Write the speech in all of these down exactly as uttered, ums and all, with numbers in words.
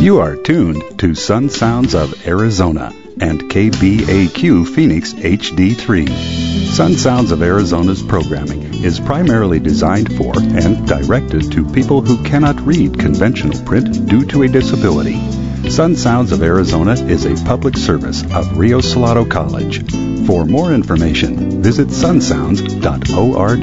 You are tuned to Sun Sounds of Arizona and K B A Q Phoenix H D three. Sun Sounds of Arizona's programming is primarily designed for and directed to people who cannot read conventional print due to a disability. Sun Sounds of Arizona is a public service of Rio Salado College. For more information, visit sun sounds dot org.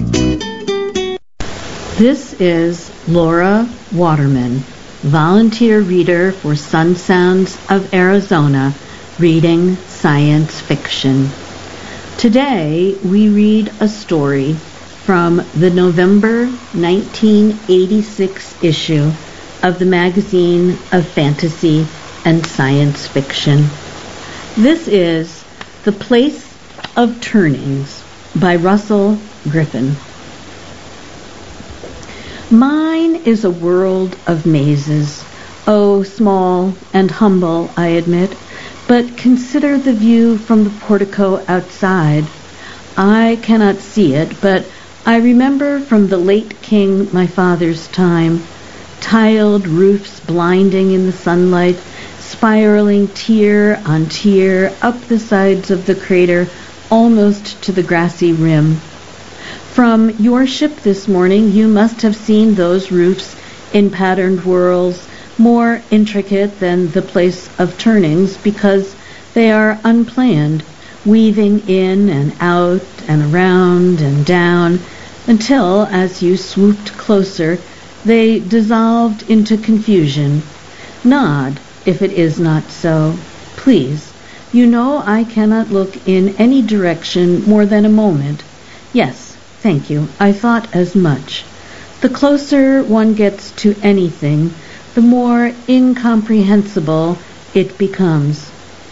This is Laura Waterman, volunteer reader for Sun Sounds of Arizona, reading science fiction. Today we read a story from the November nineteen eighty-six issue of the magazine of fantasy and science fiction. This is The Place of Turnings by Russell Griffin. Mine is a world of mazes, oh, small and humble, I admit, but consider the view from the portico outside. I cannot see it, but I remember from the late king my father's time, tiled roofs blinding in the sunlight, spiraling tier on tier up the sides of the crater almost to the grassy rim. From your ship this morning you must have seen those roofs in patterned whorls, more intricate than the place of turnings because they are unplanned, weaving in and out and around and down until, as you swooped closer, they dissolved into confusion. Nod if it is not so. Please, you know I cannot look in any direction more than a moment. Yes, thank you. I thought as much. The closer one gets to anything, the more incomprehensible it becomes.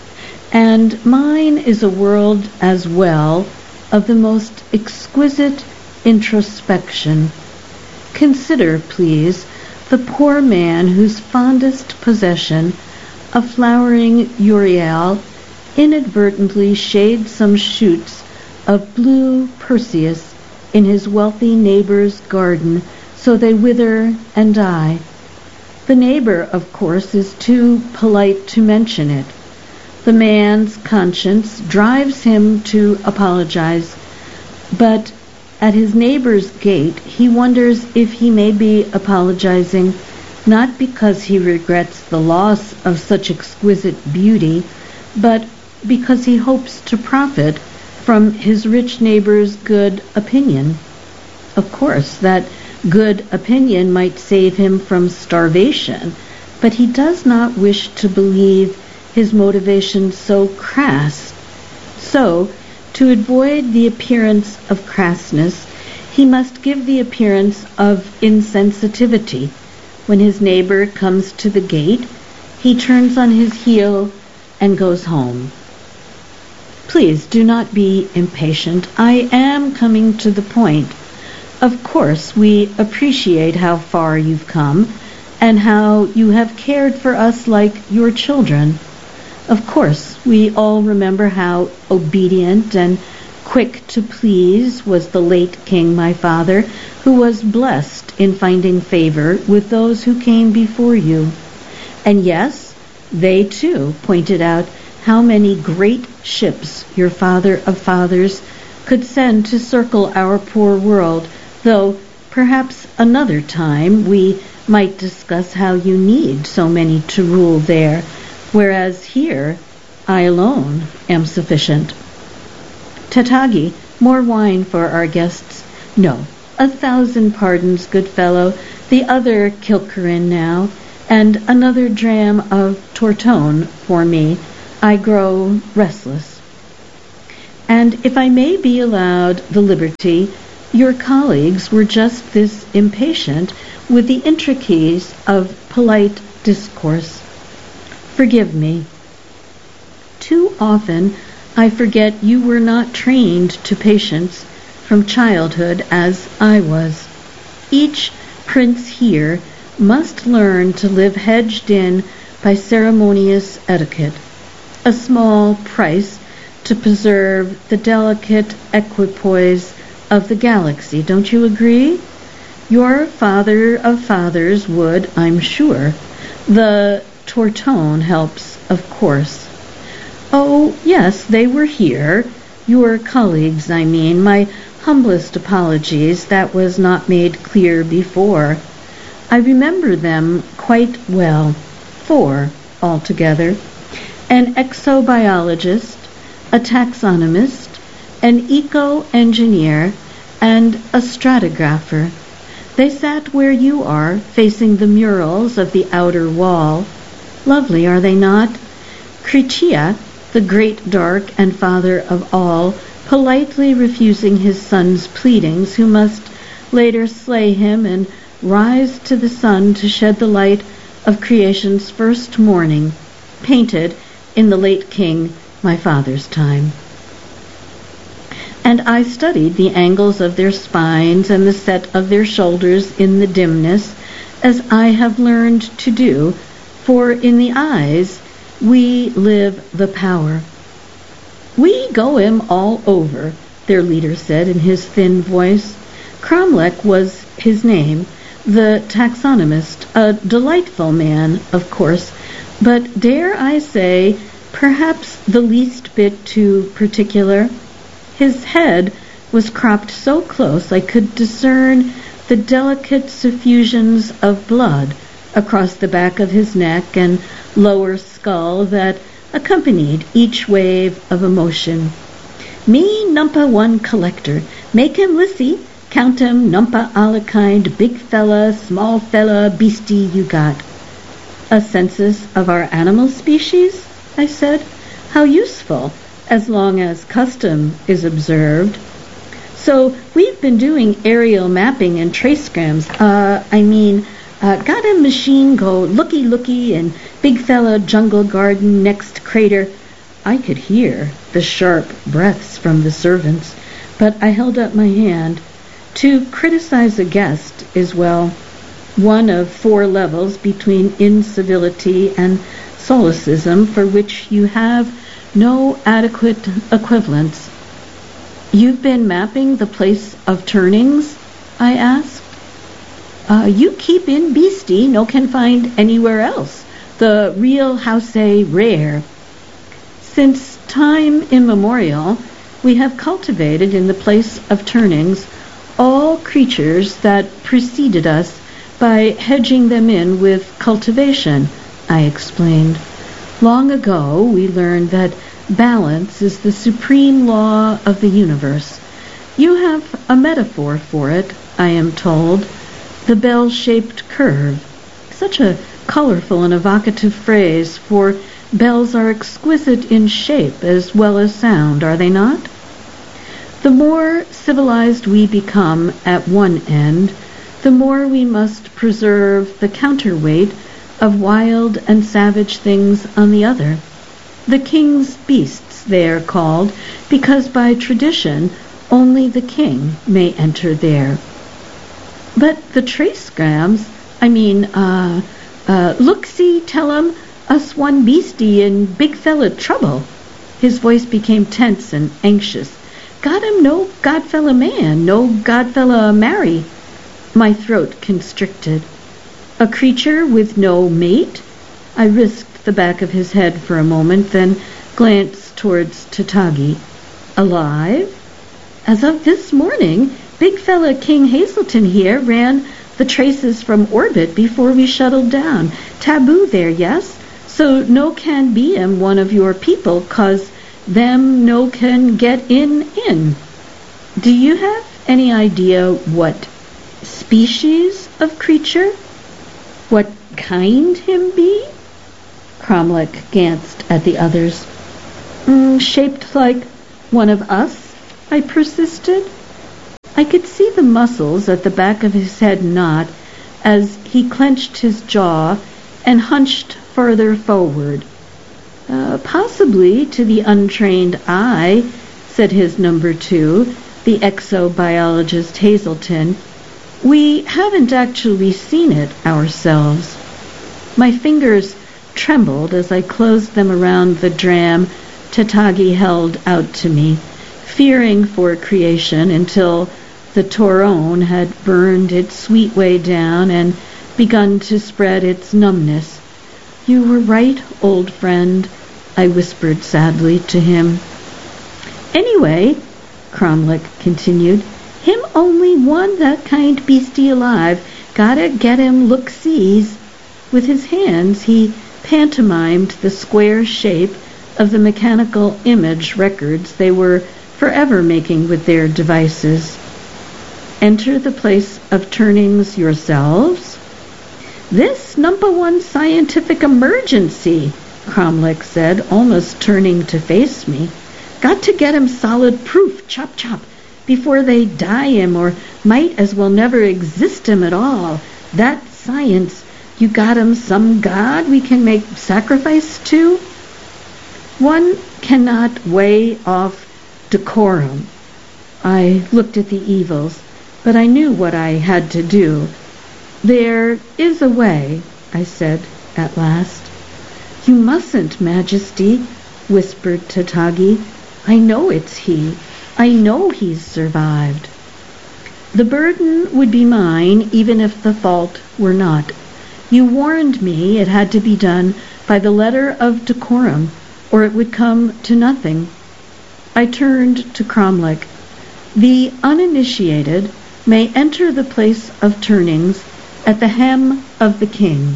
And mine is a world as well of the most exquisite introspection. Consider, please, the poor man whose fondest possession, a flowering urial, inadvertently shades some shoots of blue Perseus in his wealthy neighbor's garden, so they wither and die. The neighbor, of course, is too polite to mention it. The man's conscience drives him to apologize, but at his neighbor's gate he wonders if he may be apologizing not because he regrets the loss of such exquisite beauty, but because he hopes to profit from his rich neighbor's good opinion. Of course, that good opinion might save him from starvation, but he does not wish to believe his motivation so crass. So, to avoid the appearance of crassness, he must give the appearance of insensitivity. When his neighbor comes to the gate, he turns on his heel and goes home. Please do not be impatient. I am coming to the point. Of course, we appreciate how far you've come and how you have cared for us like your children. Of course, we all remember how obedient and quick to please was the late king, my father, who was blessed in finding favor with those who came before you. And yes, they too pointed out how many great ships your father of fathers could send to circle our poor world, though perhaps another time we might discuss how you need so many to rule there, whereas here I alone am sufficient. Tatagi, more wine for our guests. No, a thousand pardons, good fellow, the other Kilkerin now, and another dram of Tortone for me. I grow restless. And if I may be allowed the liberty, your colleagues were just this impatient with the intricacies of polite discourse. Forgive me. Too often I forget you were not trained to patience from childhood as I was. Each prince here must learn to live hedged in by ceremonious etiquette, a small price to preserve the delicate equipoise of the galaxy. Don't you agree? Your father of fathers would, I'm sure, The Tortone helps, of course. Oh, yes, they were here. Your colleagues, I mean. My humblest apologies. That was not made clear before. I remember them quite well. Four, altogether. An exobiologist, a taxonomist, an eco-engineer, and a stratigrapher. They sat where you are, facing the murals of the outer wall. Lovely, are they not? Kritia, the great dark and father of all, politely refusing his son's pleadings, who must later slay him and rise to the sun to shed the light of creation's first morning, painted in the late king, my father's time. And I studied the angles of their spines and the set of their shoulders in the dimness, as I have learned to do, for in the eyes we live the power. We go him all over, their leader said in his thin voice. Cromlech was his name, the taxonomist, a delightful man, of course, but dare I say, perhaps the least bit too particular. His head was cropped so close I could discern the delicate suffusions of blood across the back of his neck and lower skull that accompanied each wave of emotion. Me numpa one collector, make him lissy, count him numpa alla kind, big fella, small fella, beastie you got. A census of our animal species? I said. How useful, as long as custom is observed. So we've been doing aerial mapping and tracegrams. Uh, I mean, uh, got a machine go looky-looky and big fella jungle garden next crater. I could hear the sharp breaths from the servants, but I held up my hand. To criticize a guest is, well, one of four levels between incivility and solecism for which you have no adequate equivalents. You've been mapping the place of turnings? I asked. Uh, you keep in beastie, no can find anywhere else. The real house rare. Since time immemorial, we have cultivated in the place of turnings all creatures that preceded us by hedging them in with cultivation, I explained. Long ago, we learned that balance is the supreme law of the universe. You have a metaphor for it, I am told. The bell-shaped curve. Such a colorful and evocative phrase, for bells are exquisite in shape as well as sound, are they not? The more civilized we become at one end, the more we must preserve the counterweight of wild and savage things on the other. The king's beasts, they are called, because by tradition only the king may enter there. But the tracegrams, I mean, uh, uh, look-see, tell 'em, us one beastie in big fella trouble. His voice became tense and anxious. Got him no godfella man, no godfella marry. My throat constricted. A creature with no mate? I risked the back of his head for a moment, then glanced towards Tatagi. Alive? As of this morning, big fella King Hazelton here ran the traces from orbit before we shuttled down. Taboo there, yes? So no can be him one of your people, 'cause them no can get in in. Do you have any idea what species of creature? What kind him be? Cromlech glanced at the others. Mm, shaped like one of us, I persisted. I could see the muscles at the back of his head knot as he clenched his jaw and hunched further forward. Uh, possibly to the untrained eye, said his number two, the exobiologist Hazelton. We haven't actually seen it ourselves. My fingers trembled as I closed them around the dram Tatagi held out to me, fearing for creation until the Torone had burned its sweet way down and begun to spread its numbness You were right, old friend, I whispered sadly to him. Anyway, Cromlech continued, him only one that kind beastie alive. Gotta get him look-sees. With his hands he pantomimed the square shape of the mechanical image records they were forever making with their devices. Enter the place of turnings yourselves? This number one scientific emergency, Cromlech said, almost turning to face me. Got to get him solid proof, chop chop, before they die him, or might as well never exist him at all. That science, you got him some god we can make sacrifice to? One cannot weigh off decorum. I looked at the evils, but I knew what I had to do. There is a way, I said at last. You mustn't, Majesty, whispered Tatagi. I know it's he. I know he's survived. The burden would be mine even if the fault were not. You warned me it had to be done by the letter of decorum, or it would come to nothing. I turned to Cromlech. The uninitiated may enter the place of turnings at the hem of the king.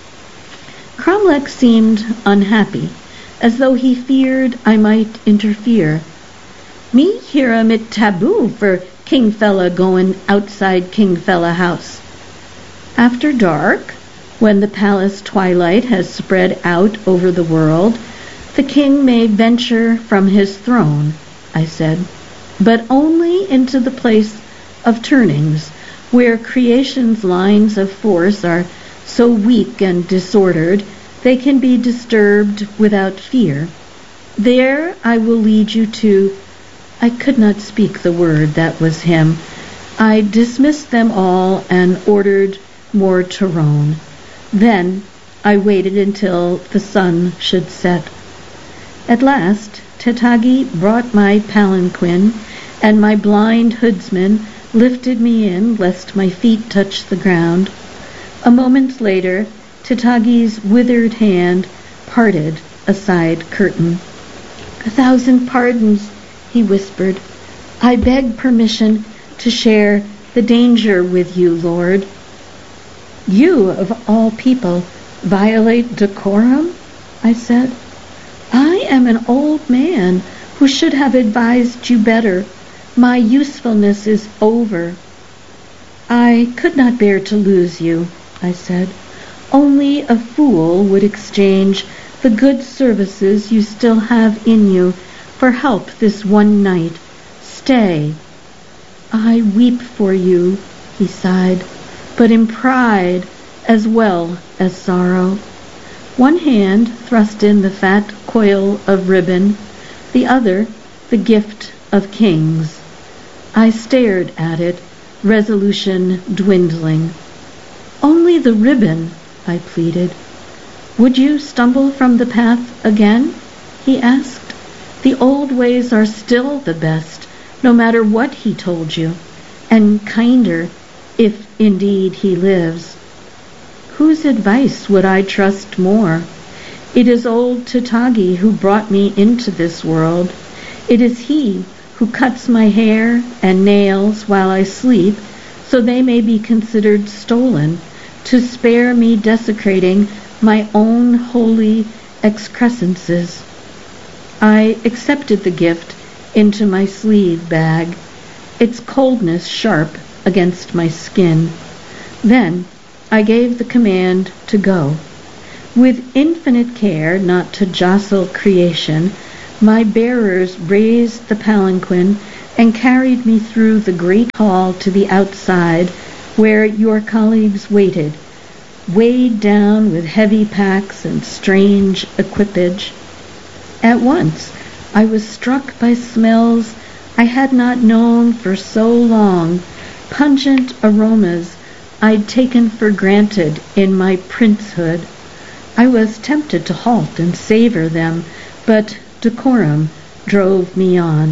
Cromlech seemed unhappy, as though he feared I might interfere. Me hear 'em it taboo for king fella goin' outside king fella house. After dark, when the palace twilight has spread out over the world, the king may venture from his throne, I said, but only into the place of turnings, where creation's lines of force are so weak and disordered they can be disturbed without fear. There I will lead you to... I could not speak the word that was him. I dismissed them all and ordered more Tyrone. Then I waited until the sun should set. At last Tatagi brought my palanquin, and my blind hoodsman lifted me in lest my feet touch the ground. A moment later, Tatagi's withered hand parted a side curtain. A thousand pardons, he whispered. I beg permission to share the danger with you, Lord. You, of all people, violate decorum? I said. I am an old man who should have advised you better. My usefulness is over. I could not bear to lose you, I said. Only a fool would exchange the good services you still have in you for help this one night. Stay. I weep for you, he sighed, but in pride as well as sorrow. One hand thrust in the fat coil of ribbon, the other the gift of kings. I stared at it, resolution dwindling. Only the ribbon, I pleaded. Would you stumble from the path again? He asked. The old ways are still the best, no matter what he told you, and kinder, if indeed he lives. Whose advice would I trust more? It is old Tatagi who brought me into this world. It is he who cuts my hair and nails while I sleep, so they may be considered stolen, to spare me desecrating my own holy excrescences. I accepted the gift into my sleeve bag, its coldness sharp against my skin. Then I gave the command to go. With infinite care not to jostle creation, my bearers raised the palanquin and carried me through the great hall to the outside, where your colleagues waited, weighed down with heavy packs and strange equipage. At once I was struck by smells I had not known for so long, pungent aromas I'd taken for granted in my princehood. I was tempted to halt and savor them, but decorum drove me on.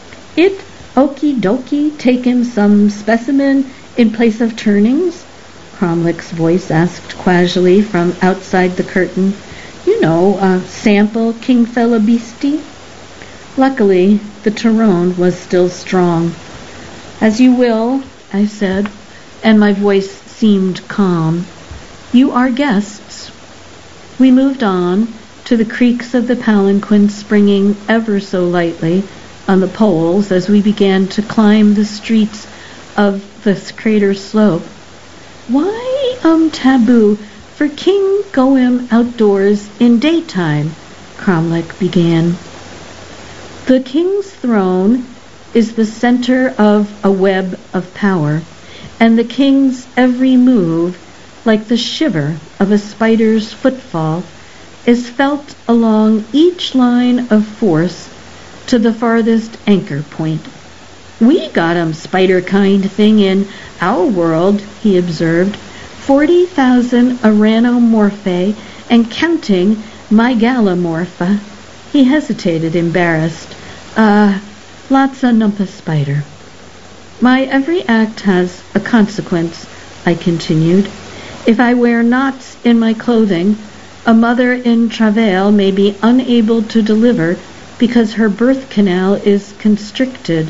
It okie dokie take him some specimen in place of turnings? Cromlech's voice asked casually from outside the curtain. You know, a sample King Fella Beastie? Luckily, the Tyrone was still strong. As you will, I said, and my voice seemed calm. You are guests. We moved on to the creaks of the palanquin springing ever so lightly on the poles as we began to climb the streets of the crater slope. Why, um, taboo for King Goem outdoors in daytime? Cromlech began. The king's throne is the center of a web of power, and the king's every move, like the shiver of a spider's footfall, is felt along each line of force to the farthest anchor point. We got 'em spider kind thing in our world, he observed. Forty thousand aranomorphae and counting megalomorpha. He hesitated, embarrassed. Uh, lots of numpah spider. My every act has a consequence, I continued. If I wear knots in my clothing, a mother in travail may be unable to deliver because her birth canal is constricted.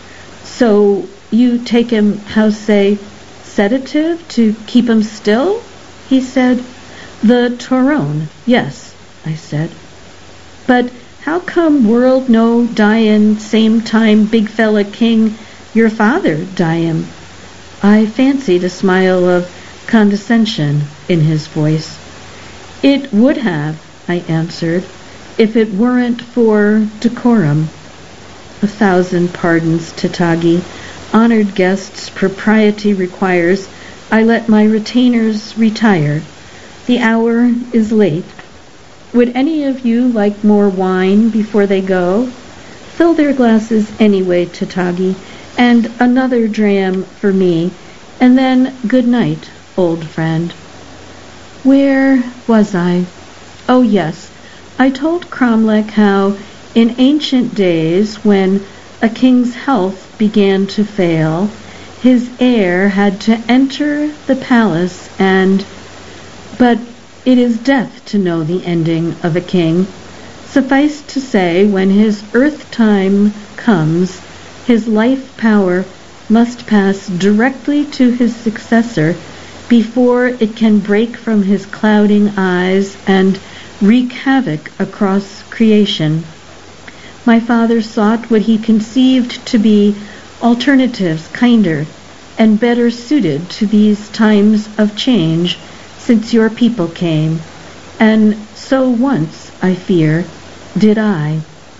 So you take him, how say, sedative to keep him still? He said. The Tyrone, yes, I said. But how come world no dyin' same time big fella king your father dyin'? I fancied a smile of condescension in his voice. It would have, I answered, if it weren't for decorum. A thousand pardons, Titagi. Honored guests, propriety requires I let my retainers retire. The hour is late. Would any of you like more wine before they go? Fill their glasses anyway, Titagi, and another dram for me, and then good night, old friend. Where was I? Oh, yes. I told Cromlech how, in ancient days, when a king's health began to fail, his heir had to enter the palace and... But it is death to know the ending of a king. Suffice to say, when his earth time comes, his life power must pass directly to his successor before it can break from his clouding eyes and wreak havoc across creation. My father sought what he conceived to be alternatives kinder and better suited to these times of change since your people came, and so once, I fear, did I.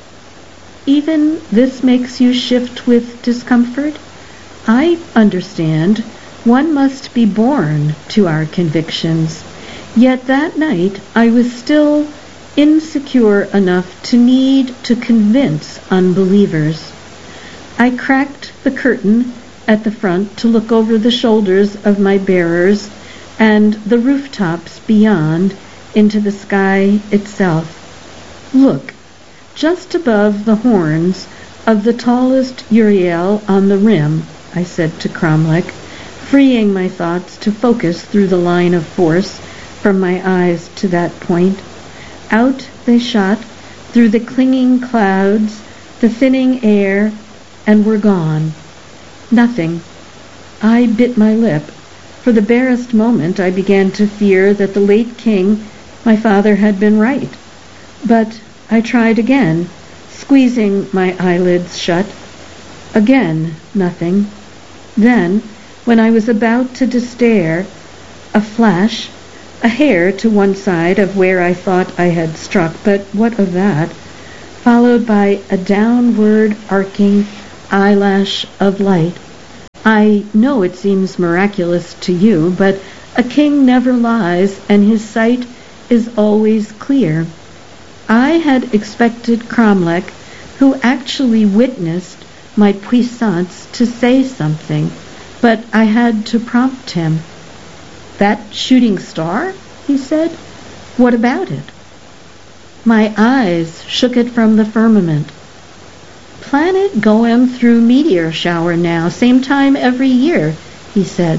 Even this makes you shift with discomfort? I understand. One must be born to our convictions. Yet that night I was still insecure enough to need to convince unbelievers. I cracked the curtain at the front to look over the shoulders of my bearers and the rooftops beyond into the sky itself. Look, just above the horns of the tallest Uriel on the rim, I said to Cromlech, freeing my thoughts to focus through the line of force from my eyes to that point. Out they shot through the clinging clouds, the thinning air, and were gone. Nothing. I bit my lip. For the barest moment I began to fear that the late king, my father, had been right. But I tried again, squeezing my eyelids shut. Again, nothing. Then, when I was about to despair, a flash, a hair to one side of where I thought I had struck, but what of that, followed by a downward arcing eyelash of light. I know it seems miraculous to you, but a king never lies, and his sight is always clear. I had expected Cromlech, who actually witnessed my puissance, to say something, but I had to prompt him. That shooting star? He said. What about it? My eyes shook it from the firmament. Planet Goem through meteor shower now, same time every year, he said.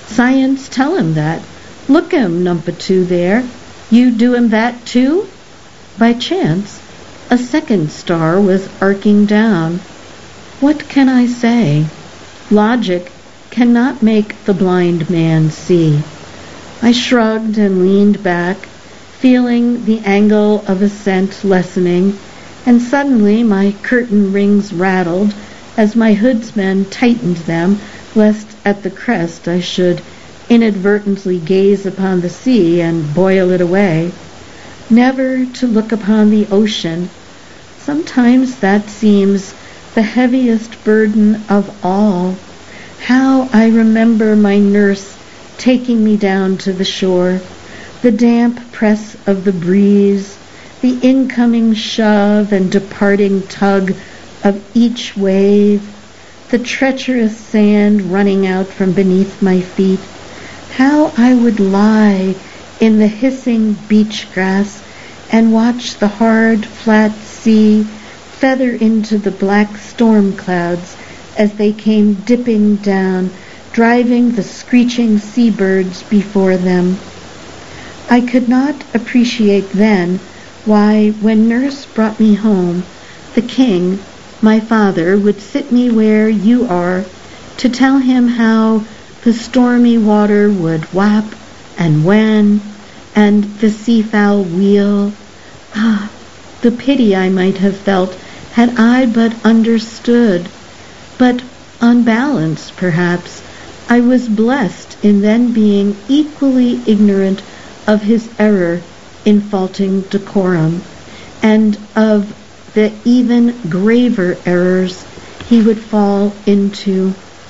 Science tell him that. Look him, number two there. You do him that too? By chance, a second star was arcing down. What can I say? Logic cannot make the blind man see. I shrugged and leaned back, feeling the angle of ascent lessening, and suddenly my curtain rings rattled as my hoodsmen tightened them, lest at the crest I should inadvertently gaze upon the sea and boil it away. Never to look upon the ocean. Sometimes that seems the heaviest burden of all. How I remember my nurse taking me down to the shore, the damp press of the breeze, the incoming shove and departing tug of each wave, the treacherous sand running out from beneath my feet. How I would lie in the hissing beach grass and watch the hard, flat sea feather into the black storm clouds as they came dipping down, driving the screeching seabirds before them. I could not appreciate then why, when nurse brought me home, the king, my father, would sit me where you are to tell him how the stormy water would whap and wen, and the seafowl wheel. Ah, the pity I might have felt had I but understood. But on balance, perhaps, I was blessed in then being equally ignorant of his error in faulting decorum, and of the even graver errors he would fall into.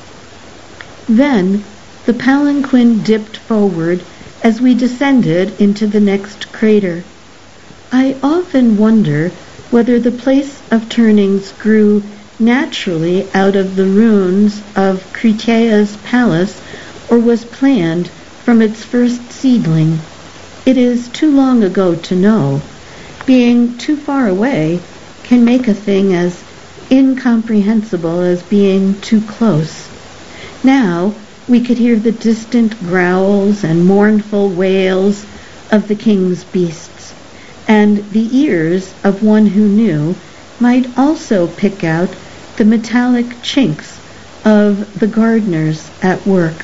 Then the palanquin dipped forward as we descended into the next crater. I often wonder whether the place of turnings grew naturally out of the ruins of Critea's palace, or was planned from its first seedling. It is too long ago to know. Being too far away can make a thing as incomprehensible as being too close. Now we could hear the distant growls and mournful wails of the king's beasts, and the ears of one who knew might also pick out the metallic chinks of the gardeners at work.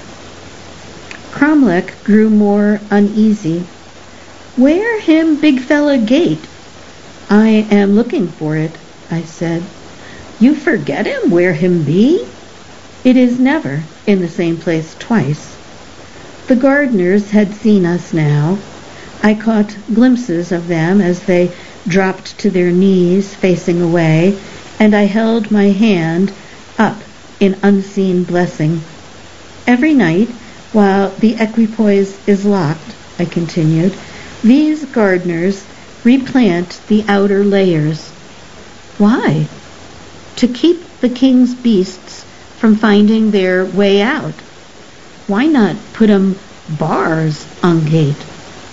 Cromlech grew more uneasy. "Where him big fella gate?" "I am looking for it," I said. "You forget him where him be?" "It is never in the same place twice." The gardeners had seen us now. I caught glimpses of them as they dropped to their knees, facing away, and I held my hand up in unseen blessing. "Every night, while the equipoise is locked," I continued, "these gardeners replant the outer layers." "Why?" "To keep the king's beasts from finding their way out." "Why not put 'em bars on gate?"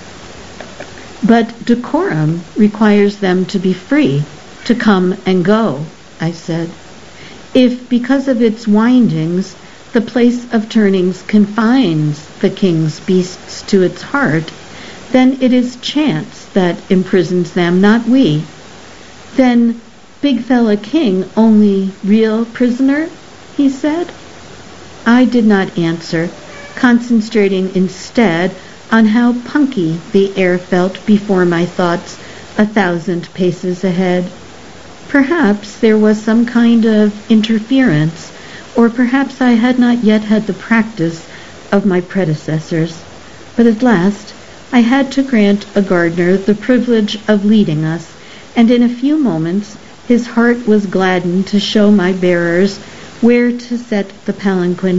"But decorum requires them to be free, to come and go," I said. "If, because of its windings, the place of turnings confines the king's beasts to its heart, then it is chance that imprisons them, not we." "Then big fella king only real prisoner?" he said. I did not answer, concentrating instead on how punky the air felt before my thoughts a thousand paces ahead. Perhaps there was some kind of interference, or perhaps I had not yet had the practice of my predecessors. But at last I had to grant a gardener the privilege of leading us, and in a few moments his heart was gladdened to show my bearers where to set the palanquin